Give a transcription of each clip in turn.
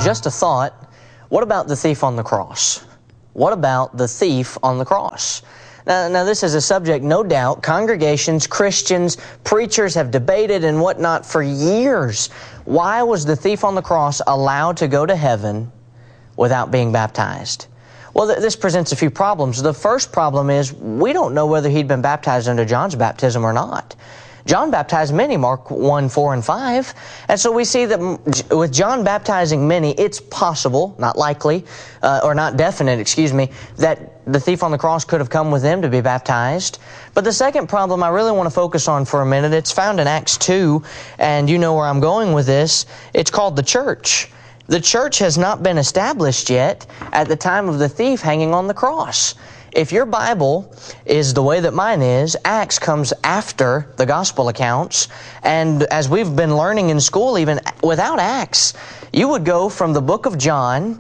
just a thought, what about the thief on the cross? What about the thief on the cross? Now, this is a subject, no doubt, congregations, Christians, preachers have debated and whatnot for years. Why was the thief on the cross allowed to go to heaven without being baptized? Well, this presents a few problems. The first problem is we don't know whether he'd been baptized under John's baptism or not. John baptized many, Mark 1, 4, and 5. And so we see that with John baptizing many, it's possible, not likely, or not definite, that the thief on the cross could have come with them to be baptized. But the second problem I really want to focus on for a minute, it's found in Acts 2, and you know where I'm going with this. It's called the church. The church has not been established yet at the time of the thief hanging on the cross. If your Bible is the way that mine is, Acts comes after the gospel accounts. And as we've been learning in school, even without Acts, you would go from the book of John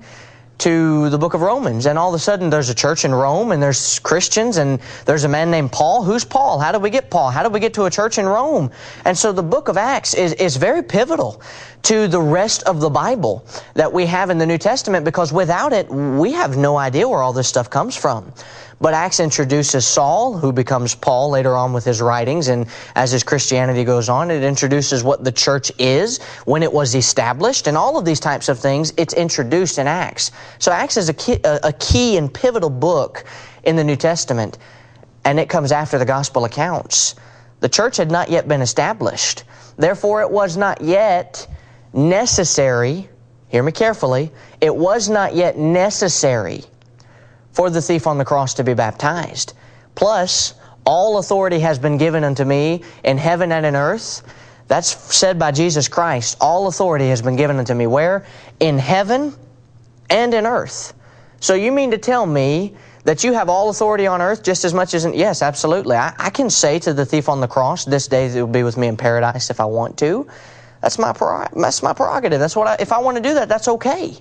to the book of Romans, and all of a sudden there's a church in Rome, and there's Christians, and there's a man named Paul. Who's Paul? How did we get Paul? How did we get to a church in Rome? And so the book of Acts is very pivotal to the rest of the Bible that we have in the New Testament, because without it, we have no idea where all this stuff comes from. But Acts introduces Saul, who becomes Paul later on with his writings, and as his Christianity goes on, it introduces what the church is, when it was established, and all of these types of things, it's introduced in Acts. So Acts is a key and pivotal book in the New Testament, and it comes after the gospel accounts. The church had not yet been established. Therefore, it was not yet necessary, hear me carefully, it was not yet necessary for the thief on the cross to be baptized. Plus, all authority has been given unto me in heaven and in earth. That's said by Jesus Christ. All authority has been given unto me. Where? In heaven and in earth. So you mean to tell me that you have all authority on earth just as much as in... Yes, absolutely. I can say to the thief on the cross, this day you'll be with me in paradise if I want to. That's my prerogative. That's what if I want to do that, that's okay.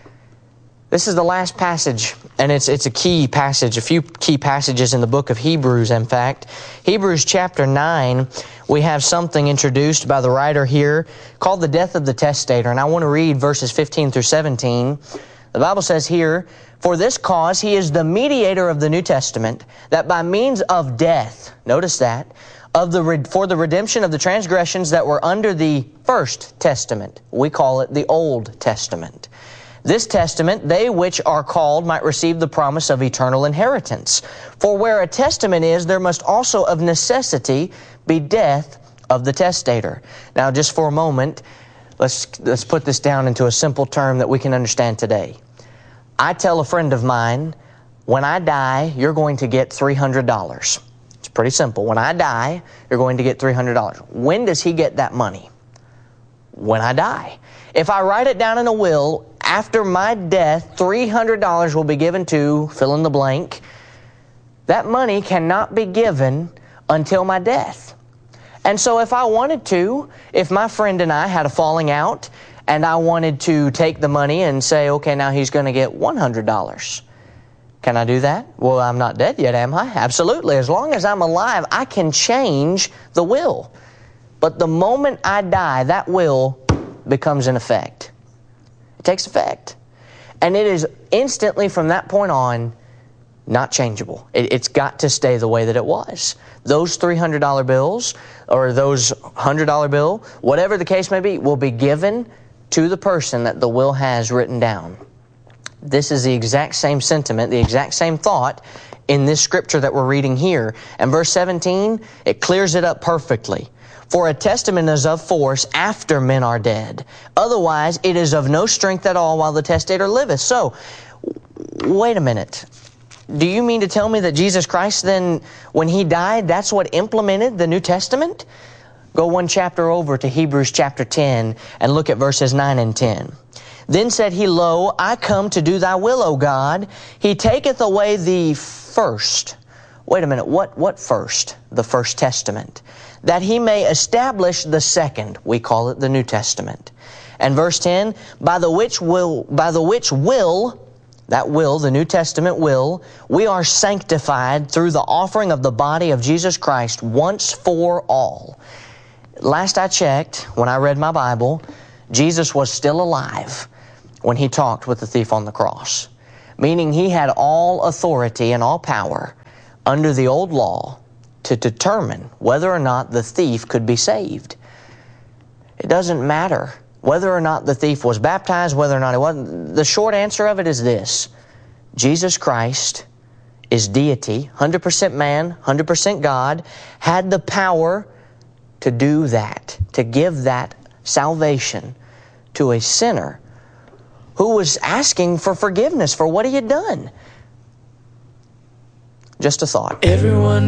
This is the last passage, and it's a key passage, a few key passages in the book of Hebrews, in fact. Hebrews chapter 9, we have something introduced by the writer here called the death of the testator, and I want to read verses 15 through 17. The Bible says here, "For this cause he is the mediator of the New Testament, that by means of death," notice that, for the redemption of the transgressions that were under the first testament. We call it the Old Testament. This testament, they which are called might receive the promise of eternal inheritance. For where a testament is, there must also of necessity be death of the testator. Now, just for a moment, let's put this down into a simple term that we can understand today. I tell a friend of mine, when I die, you're going to get $300. It's pretty simple. When I die, you're going to get $300. When does he get that money? When I die. If I write it down in a will, after my death, $300 will be given to fill in the blank. That money cannot be given until my death. And so if I wanted to, if my friend and I had a falling out, and I wanted to take the money and say, okay, now he's going to get $100. Can I do that? Well, I'm not dead yet, am I? Absolutely. As long as I'm alive, I can change the will. But the moment I die, that will becomes in effect. It takes effect. And it is instantly from that point on not changeable. It's got to stay the way that it was. Those $300 bills or those $100 bill, whatever the case may be, will be given to the person that the will has written down. This is the exact same sentiment, the exact same thought in this scripture that we're reading here. And verse 17, it clears it up perfectly. For a testament is of force after men are dead. Otherwise, it is of no strength at all while the testator liveth. So, wait a minute. Do you mean to tell me that Jesus Christ then, when He died, that's what implemented the New Testament? Go one chapter over to Hebrews chapter 10 and look at verses 9 and 10. Then said he, Lo, I come to do thy will, O God. He taketh away the first. Wait a minute, what first? The first testament. That he may establish the second. We call it the New Testament. And verse 10, by the which will, that will, the New Testament will, we are sanctified through the offering of the body of Jesus Christ once for all. Last I checked, when I read my Bible, Jesus was still alive. when he talked with the thief on the cross, meaning he had all authority and all power under the old law to determine whether or not the thief could be saved. It doesn't matter whether or not the thief was baptized, whether or not he wasn't. The short answer of it is this: Jesus Christ is deity, 100% man, 100% God, had the power to do that, to give that salvation to a sinner who was asking for forgiveness for what he had done. Just a thought. Everyone